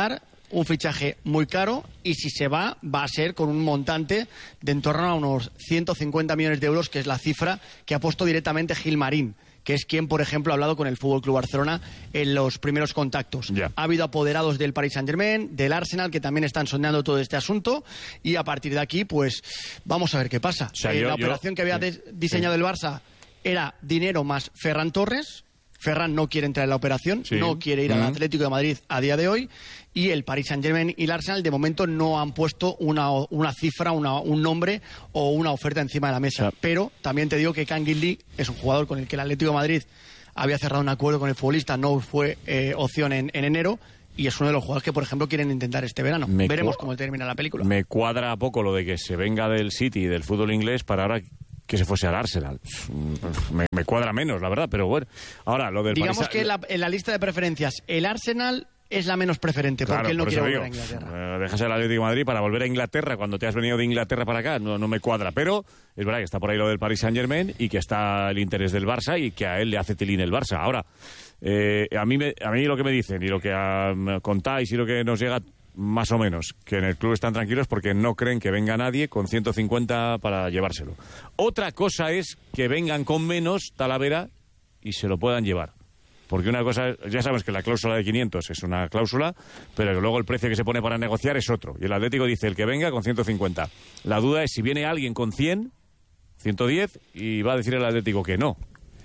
un fichaje muy caro y si se va, va a ser con un montante de en torno a unos ciento cincuenta millones de euros, que es la cifra que ha puesto directamente Gilmarín, que es quien, por ejemplo, ha hablado con el F C Barcelona en los primeros contactos. Yeah. Ha habido apoderados del Paris Saint-Germain, del Arsenal, que también están sondeando todo este asunto, y a partir de aquí, pues, vamos a ver qué pasa. O sea, eh, yo, la operación yo, que había sí, diseñado sí. el Barça era dinero más Ferran Torres. Ferran no quiere entrar en la operación, sí. no quiere ir uh-huh. al Atlético de Madrid a día de hoy, y el Paris Saint-Germain y el Arsenal de momento no han puesto una, una cifra, una, un nombre o una oferta encima de la mesa. Sí. Pero también te digo que Kangin Lee es un jugador con el que el Atlético de Madrid había cerrado un acuerdo con el futbolista, no fue eh, opción en, en enero, y es uno de los jugadores que, por ejemplo, quieren intentar este verano. Me Veremos cómo termina la película. Me cuadra poco lo de que se venga del City y del fútbol inglés para ahora que se fuese al Arsenal. Me, me cuadra menos, la verdad, pero bueno. Ahora, lo del Digamos Paris... que en la, en la lista de preferencias, el Arsenal es la menos preferente, claro, porque él no por quiere volver digo, a Inglaterra. Eh, dejas el Atlético de Madrid para volver a Inglaterra cuando te has venido de Inglaterra para acá, no, no me cuadra. Pero es verdad que está por ahí lo del Paris Saint-Germain y que está el interés del Barça y que a él le hace tilín el Barça. Ahora, eh, a, mí me, a mí lo que me dicen y lo que um, contáis y lo que nos llega... más o menos, que en el club están tranquilos porque no creen que venga nadie con ciento cincuenta para llevárselo. Otra cosa es que vengan con menos, Talavera, y se lo puedan llevar. Porque una cosa, ya sabes que la cláusula de quinientos es una cláusula, pero luego el precio que se pone para negociar es otro. Y el Atlético dice el que venga con ciento cincuenta. La duda es si viene alguien con cien, ciento diez, y va a decir el Atlético que no.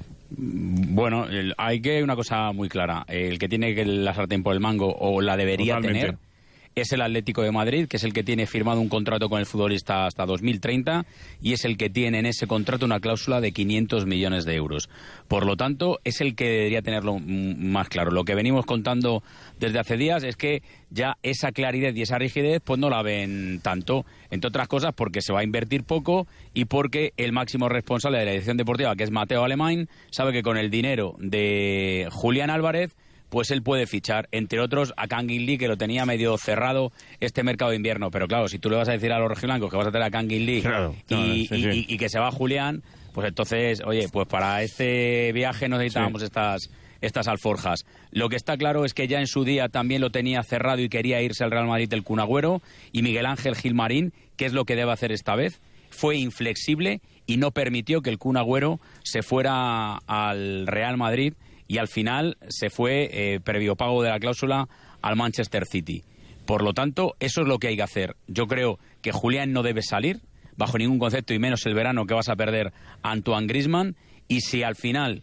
Bueno, el, hay que una cosa muy clara. El que tiene la sartén por el mango, o la debería Totalmente. tener... es el Atlético de Madrid, que es el que tiene firmado un contrato con el futbolista hasta dos mil treinta y es el que tiene en ese contrato una cláusula de quinientos millones de euros. Por lo tanto, es el que debería tenerlo más claro. Lo que venimos contando desde hace días es que ya esa claridad y esa rigidez pues no la ven tanto, entre otras cosas porque se va a invertir poco y porque el máximo responsable de la dirección deportiva, que es Mateo Alemán, sabe que con el dinero de Julián Álvarez pues él puede fichar, entre otros, a Kangin Lee, que lo tenía medio cerrado este mercado de invierno. Pero claro, si tú le vas a decir a los rojiblancos que vas a tener a Kangin Lee claro, y, claro, sí, y, sí. Y, y que se va Julián, pues entonces, oye, pues para este viaje necesitábamos sí. estas, estas alforjas. Lo que está claro es que ya en su día también lo tenía cerrado y quería irse al Real Madrid el Kun Agüero, y Miguel Ángel Gilmarín, ¿qué es lo que debe hacer esta vez? Fue inflexible y no permitió que el Kun Agüero se fuera al Real Madrid, y al final se fue, eh, previo pago de la cláusula, al Manchester City. Por lo tanto, eso es lo que hay que hacer. Yo creo que Julián no debe salir, bajo ningún concepto, y menos el verano que vas a perder a Antoine Griezmann, y si al final,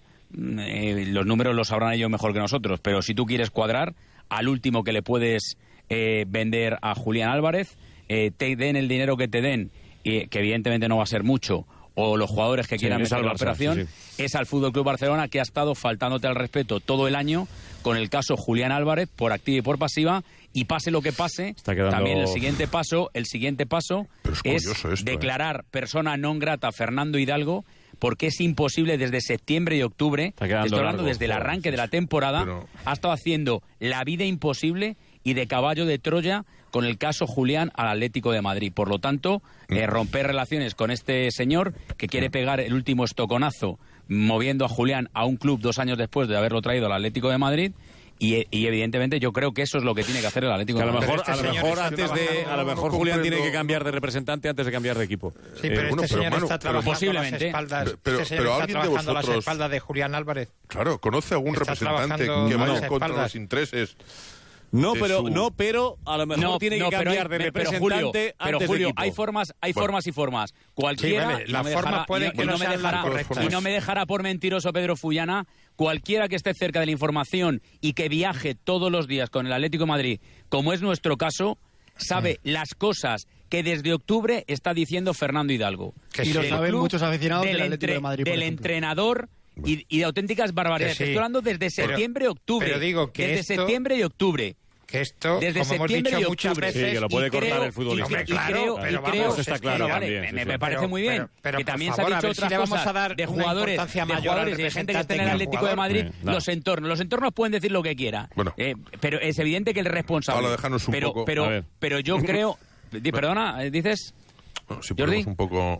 eh, los números los sabrán ellos mejor que nosotros, pero si tú quieres cuadrar, al último que le puedes eh, vender a Julián Álvarez, eh, te den el dinero que te den, eh, que evidentemente no va a ser mucho, o los jugadores que sí, quieran meter la operación, sí, sí. es al F C Barcelona, que ha estado faltándote al respeto todo el año con el caso Julián Álvarez, por activa y por pasiva, y pase lo que pase, quedando... también el siguiente paso, el siguiente paso es, es esto, declarar eh. persona non grata a Fernando Hidalgo, porque es imposible desde septiembre y octubre, estoy hablando largo, desde el arranque de la temporada, pero... ha estado haciendo la vida imposible y de caballo de Troya con el caso Julián al Atlético de Madrid. Por lo tanto, eh, romper relaciones con este señor que quiere pegar el último estoconazo moviendo a Julián a un club dos años después de haberlo traído al Atlético de Madrid. Y, y evidentemente yo creo que eso es lo que tiene que hacer el Atlético de Madrid. A lo mejor, este a lo mejor antes de, a lo mejor Julián tiene que cambiar de representante antes de cambiar de equipo. Sí, pero eh, este bueno, señor pero, está trabajando posiblemente. Las espaldas, pero, pero, este pero está alguien de vosotros, las espaldas de Julián Álvarez. Claro, ¿conoce algún representante que vaya contra los intereses? No, pero su... no, pero a lo mejor no, tiene no, que cambiar pero, de representante pero Julio, antes pero de Julio, equipo. hay formas, hay bueno. formas y formas. Cualquiera, sí, vale, y, las no formas dejará, pueden y, que y no no me sean dejará, las y no me dejará por mentiroso Pedro Fullana, cualquiera que esté cerca de la información y que viaje todos los días con el Atlético de Madrid, como es nuestro caso, sabe mm. las cosas que desde octubre está diciendo Fernando Hidalgo. Que y lo saben muchos aficionados del, del Atlético de Madrid, del entrenador y, y de auténticas barbaridades. Sí. Estoy hablando desde septiembre y octubre. Pero digo que desde esto... septiembre y octubre. Que esto, desde como hemos septiembre dicho y muchas octubre, veces... Sí, que lo puede cortar creo, el futbolista. Y, y, claro, creo, pero y creo, vamos, está claro vale, también, me, sí, me sí. parece muy bien. Pero, pero, que también favor, se ha dicho si otras vamos cosas a dar de jugadores, de jugadores y de gente que esté en el Atlético de Madrid, sí, no. los entornos. Los entornos pueden decir lo que quiera. Bueno. Eh, pero es evidente que el responsable... Ahora déjanos un pero, poco... Pero, pero yo creo... Perdona, ¿dices? Bueno, si ponemos un poco...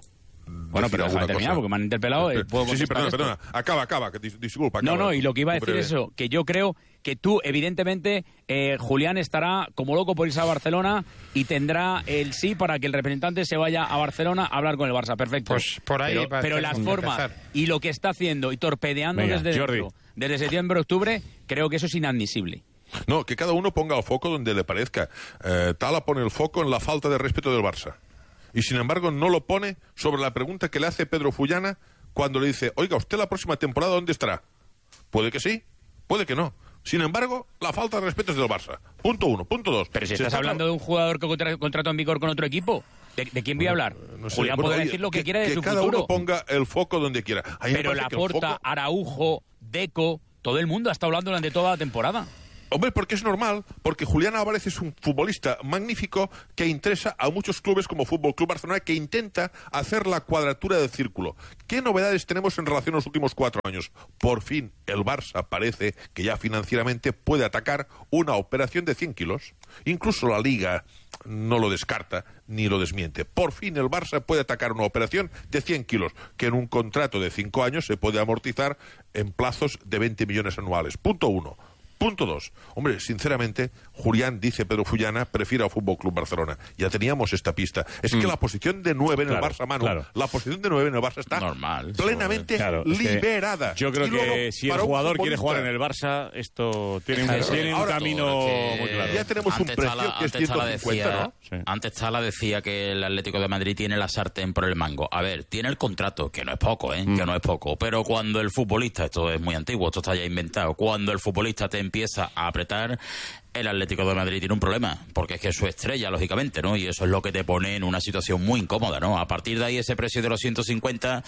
Bueno, pero deja de terminar, porque me han interpelado. Eh, ¿puedo sí, sí, perdona, esto? perdona. Acaba, acaba, que dis disculpa. Acaba. No, no, y lo que iba a decir es eso, que yo creo que tú, evidentemente, eh, Julián estará como loco por irse a Barcelona y tendrá el sí para que el representante se vaya a Barcelona a hablar con el Barça. Perfecto. Pues por ahí. Pero, pero las formas y lo que está haciendo y torpedeando Venga, desde Jordi. dentro, desde septiembre, octubre, creo que eso es inadmisible. No, que cada uno ponga el foco donde le parezca. Eh, Tala pone el foco en la falta de respeto del Barça. Y sin embargo no lo pone sobre la pregunta que le hace Pedro Fullana cuando le dice, oiga, ¿usted la próxima temporada dónde estará? Puede que sí, puede que no. Sin embargo, la falta de respeto es del Barça. Punto uno. Punto dos. Pero si estás hablando de un jugador que contra contrato en vigor con otro equipo, ¿de, de quién voy a hablar? No sé. Julián Bueno, podrá oye, decir lo que, que quiera de que su cada futuro. uno ponga el foco donde quiera. A mí me Pero parece que el Laporta, foco- Araujo, Deco, todo el mundo ha estado hablando durante toda la temporada. Hombre, porque es normal, porque Julián Álvarez es un futbolista magnífico que interesa a muchos clubes como Fútbol Club Barcelona, que intenta hacer la cuadratura del círculo. ¿Qué novedades tenemos en relación a los últimos cuatro años? Por fin, el Barça parece que ya financieramente puede atacar una operación de cien kilos. Incluso la Liga no lo descarta ni lo desmiente. Por fin el Barça puede atacar una operación de cien kilos, que en un contrato de cinco años se puede amortizar en plazos de veinte millones anuales. Punto uno. Punto dos. Hombre, sinceramente, Julián, dice Pedro Fullana, prefiere al Fútbol Club Barcelona. Ya teníamos esta pista. Es mm. que la posición de nueve en claro, el Barça, Manu, claro. la posición de nueve en el Barça está normal, plenamente claro, liberada. Yo creo y luego, que si el para jugador quiere futbolista, jugar en el Barça, esto tiene, Claro. un, tiene un Ahora, camino que muy claro. Ya tenemos un antes precio Tala, que es antes Tala ciento cincuenta, decía, ¿no? Sí. Antes Tala decía que el Atlético de Madrid tiene la sartén por el mango. A ver, tiene el contrato, que no es poco, ¿eh? Mm. Que no es poco. Pero cuando el futbolista, esto es muy antiguo, esto está ya inventado, cuando el futbolista te empieza a apretar, el Atlético de Madrid tiene un problema, porque es que es su estrella, lógicamente, ¿no? Y eso es lo que te pone en una situación muy incómoda, ¿no? A partir de ahí, ese precio de los ciento cincuenta,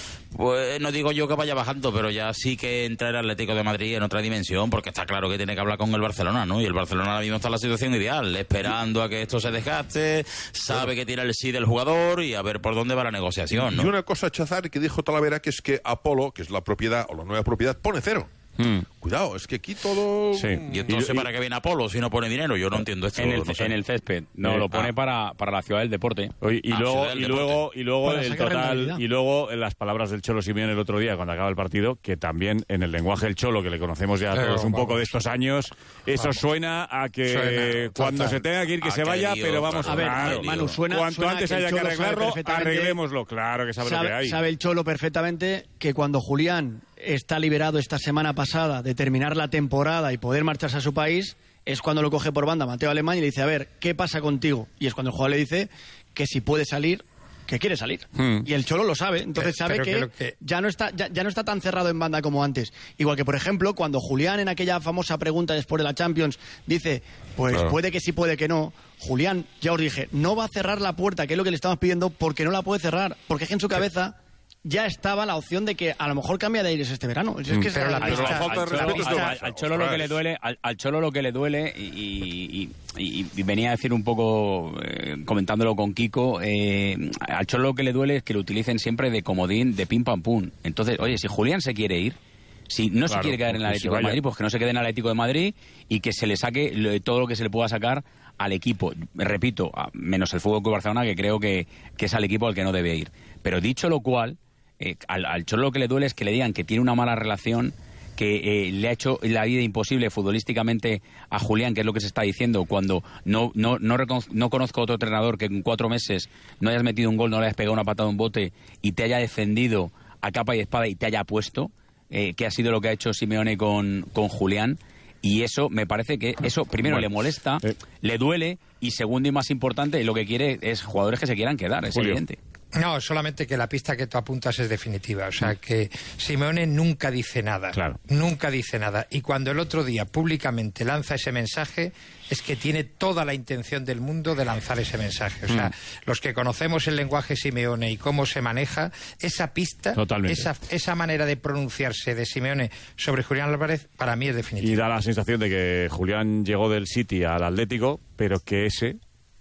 pues no digo yo que vaya bajando, pero ya sí que entra el Atlético de Madrid en otra dimensión, porque está claro que tiene que hablar con el Barcelona, ¿no? Y el Barcelona ahora mismo está en la situación ideal, esperando a que esto se desgaste, sabe que tiene el sí del jugador y a ver por dónde va la negociación, ¿no? Y una cosa, Chazar, que dijo Talavera, que es que Apolo, que es la propiedad o la nueva propiedad, pone cero. Hmm. Cuidado, es que aquí todo... Sí. Y entonces, y, y, ¿para qué viene Apolo si no pone dinero? Yo no entiendo esto. En el, no sé. en el césped. No, eh, lo pone ah. para, para la ciudad del deporte. Oye, y, ah, luego, del y, deporte. luego, y luego el total y luego en las palabras del Cholo Simeone el otro día cuando acaba el partido, que también en el lenguaje del Cholo, que le conocemos ya pero, todos un vamos, poco de estos años, eso vamos. suena a que suena, cuando se tenga que ir que ha se vaya, querido, pero vamos a ver, claro, Manu, suena, cuanto suena antes que haya que arreglarlo, arreglémoslo, claro que sabe, sabe lo que hay. Sabe el Cholo perfectamente que cuando Julián está liberado esta semana pasada de terminar la temporada y poder marcharse a su país, es cuando lo coge por banda Mateo Alemán y le dice, a ver, ¿qué pasa contigo? Y es cuando el jugador le dice que si puede salir, que quiere salir. Hmm. Y el Cholo lo sabe, entonces sabe que, que, que ya no está ya, ya no está tan cerrado en banda como antes. Igual que, por ejemplo, cuando Julián en aquella famosa pregunta después de la Champions dice, pues claro. puede que sí, puede que no, Julián, ya os dije, no va a cerrar la puerta, que es lo que le estamos pidiendo, porque no la puede cerrar, porque es que en su cabeza... ya estaba la opción de que a lo mejor cambia de aires este verano. Es que pero la pista, al, al, Cholo, al, al Cholo lo que le duele, al, al Cholo lo que le duele y, y, y, y venía a decir un poco eh, comentándolo con Kiko, eh, al Cholo lo que le duele es que lo utilicen siempre de comodín, de pim pam pum. Entonces, oye, si Julián se quiere ir, si no claro, se quiere quedar en el Atlético de Madrid, pues que no se quede en el Atlético de Madrid y que se le saque lo, todo lo que se le pueda sacar al equipo. Repito, menos el Fútbol Club Barcelona, que creo que, que es al equipo al que no debe ir. Pero dicho lo cual, Eh, al, al Cholo lo que le duele es que le digan que tiene una mala relación, que eh, le ha hecho la vida imposible futbolísticamente a Julián, que es lo que se está diciendo, cuando no no no, no conozco otro entrenador que en cuatro meses no hayas metido un gol, no le hayas pegado una patada en un bote y te haya defendido a capa y espada y te haya puesto, eh, que ha sido lo que ha hecho Simeone con, con Julián. Y eso, me parece que eso, primero, bueno, le molesta, eh. le duele, y segundo y más importante, lo que quiere es jugadores que se quieran quedar, es Julio. evidente. No, solamente que la pista que tú apuntas es definitiva. O sea, que Simeone nunca dice nada. Claro. Nunca dice nada. Y cuando el otro día públicamente lanza ese mensaje, es que tiene toda la intención del mundo de lanzar ese mensaje. O sea, mm. los que conocemos el lenguaje Simeone y cómo se maneja, esa pista, esa, esa manera de pronunciarse de Simeone sobre Julián Álvarez, para mí es definitiva. Y da la sensación de que Julián llegó del City al Atlético, pero que ese...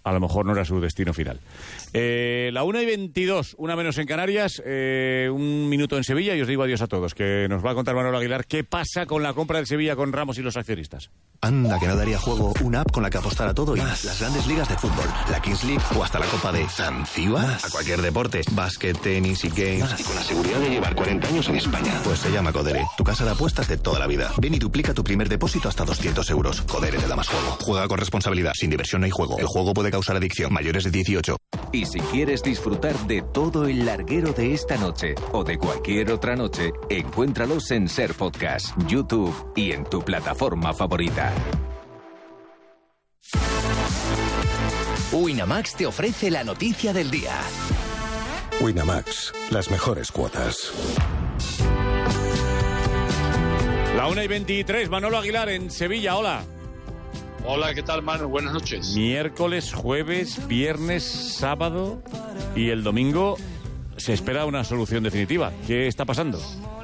a lo mejor no era su destino final. Eh, la una y veintidós, una menos en Canarias, eh, un minuto en Sevilla y os digo adiós a todos, que nos va a contar Manolo Aguilar qué pasa con la compra del Sevilla con Ramos y los accionistas. Anda, que no daría juego una app con la que apostar a todo y más. Las grandes ligas de fútbol, la Kings League o hasta la Copa de Zanzíbar. A cualquier deporte, básquet, tenis y games. Más. Y con la seguridad de llevar cuarenta años en España. Pues se llama Codere, tu casa de apuestas de toda la vida. Ven y duplica tu primer depósito hasta doscientos euros. Codere te da más juego. Juega con responsabilidad, sin diversión no hay juego. El juego puede causar adicción. Mayores de dieciocho. Y si quieres disfrutar de todo el larguero de esta noche o de cualquier otra noche, encuéntralos en Ser Podcast, YouTube y en tu plataforma favorita. Winamax te ofrece la noticia del día. Winamax, las mejores cuotas. La una y veintitrés, Manolo Aguilar en Sevilla, hola. Hola, ¿qué tal, Manu? Buenas noches. Miércoles, jueves, viernes, sábado y el domingo se espera una solución definitiva. ¿Qué está pasando?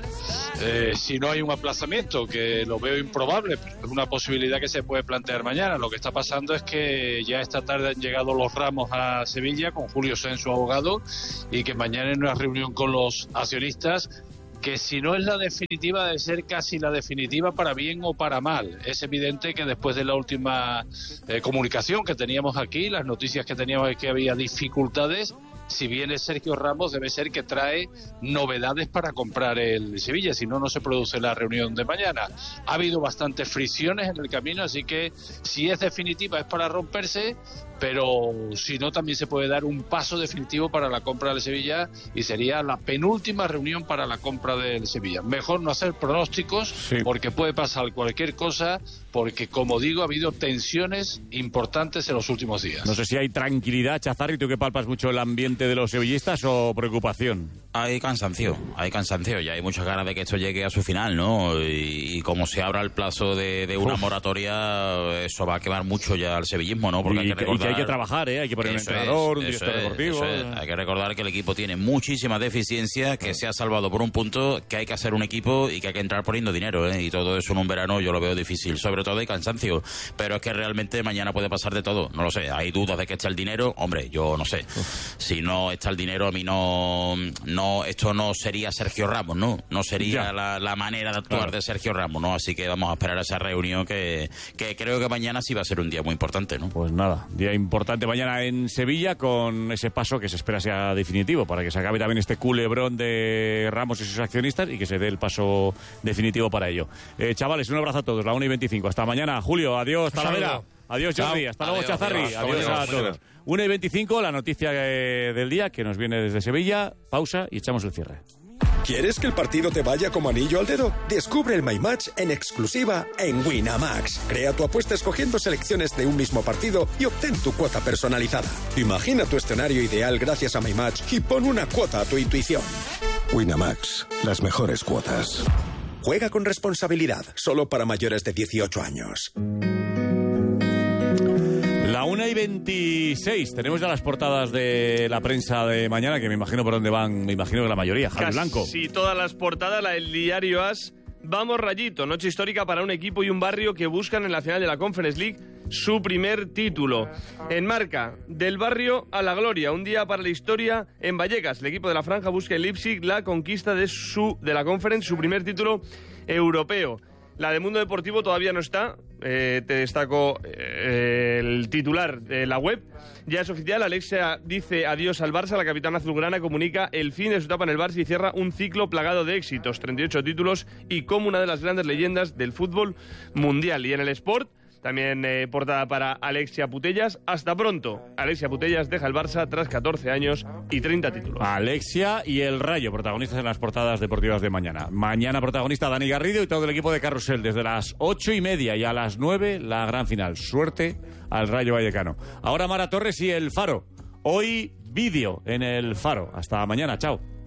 Eh, si no hay un aplazamiento, que lo veo improbable, pero es una posibilidad que se puede plantear mañana. Lo que está pasando es que ya esta tarde han llegado los Ramos a Sevilla con Julio Sen, su abogado, y que mañana en una reunión con los accionistas, que si no es la definitiva, debe ser casi la definitiva para bien o para mal. Es evidente que después de la última eh, comunicación que teníamos aquí, las noticias que teníamos es que había dificultades. Si viene Sergio Ramos, debe ser que trae novedades para comprar el Sevilla, si no, no se produce la reunión de mañana. Ha habido bastantes fricciones en el camino, así que si es definitiva es para romperse, pero si no, también se puede dar un paso definitivo para la compra del Sevilla y sería la penúltima reunión para la compra del Sevilla. Mejor no hacer pronósticos, sí, porque puede pasar cualquier cosa, porque, como digo, ha habido tensiones importantes en los últimos días. No sé si hay tranquilidad, Chazarri, tú que palpas mucho el ambiente de los sevillistas, o preocupación. Hay cansancio, hay cansancio, y hay muchas ganas de que esto llegue a su final, ¿no? Y, y como se abra el plazo de, de una Uf. moratoria, eso va a quemar mucho ya al sevillismo, ¿no? Porque y, hay que recordar, y que hay que trabajar, ¿eh? Hay que poner un entrenador, es, un director es, deportivo. Es. Hay que recordar que el equipo tiene muchísimas deficiencias, que se ha salvado por un punto, que hay que hacer un equipo y que hay que entrar poniendo dinero, ¿eh? Y todo eso en un verano yo lo veo difícil. Sobre todo hay cansancio, pero es que realmente mañana puede pasar de todo. No lo sé, hay dudas de que está el dinero. Hombre, yo no sé. Uf. Si no está el dinero, a mí no, no esto no sería Sergio Ramos, ¿no? No sería la, la manera de actuar claro. de Sergio Ramos, ¿no? Así que vamos a esperar a esa reunión que, que creo que mañana sí va a ser un día muy importante, ¿no? Pues nada, día importante mañana en Sevilla, con ese paso que se espera sea definitivo, para que se acabe también este culebrón de Ramos y sus accionistas y que se dé el paso definitivo para ello. Eh, chavales, un abrazo a todos, la una y veinticinco. Hasta mañana, Julio. Adiós, Talavera. Adiós, Jordi. Hasta luego, Chazarri. Adiós, adiós, adiós a todos. una y veinticinco, la noticia del día que nos viene desde Sevilla. Pausa y echamos el cierre. ¿Quieres que el partido te vaya como anillo al dedo? Descubre el My Match en exclusiva en Winamax. Crea tu apuesta escogiendo selecciones de un mismo partido y obtén tu cuota personalizada. Imagina tu escenario ideal gracias a My Match y pon una cuota a tu intuición. Winamax, las mejores cuotas. Juega con responsabilidad, solo para mayores de dieciocho años. La una y veintiséis, tenemos ya las portadas de la prensa de mañana, que me imagino por dónde van, me imagino que la mayoría, Javi Blanco. Sí, todas las portadas, la del diario As. Vamos Rayito, noche histórica para un equipo y un barrio que buscan en la final de la Conference League su primer título. En Marca, del barrio a la gloria, un día para la historia en Vallecas. El equipo de la Franja busca en Leipzig la conquista de, su, de la Conference, su primer título europeo. La de Mundo Deportivo todavía no está, eh, te destaco eh, el titular de la web. Ya es oficial, Alexia dice adiós al Barça, la capitana azulgrana comunica el fin de su etapa en el Barça y cierra un ciclo plagado de éxitos, treinta y ocho títulos y como una de las grandes leyendas del fútbol mundial. Y en el Sport, también eh, portada para Alexia Putellas. Hasta pronto. Alexia Putellas deja el Barça tras catorce años y treinta títulos. Alexia y el Rayo, protagonistas en las portadas deportivas de mañana. Mañana protagonista Dani Garrido y todo el equipo de Carrusel. Desde las ocho y media y a las nueve la gran final. Suerte al Rayo Vallecano. Ahora Mara Torres y el Faro. Hoy vídeo en el Faro. Hasta mañana. Chao.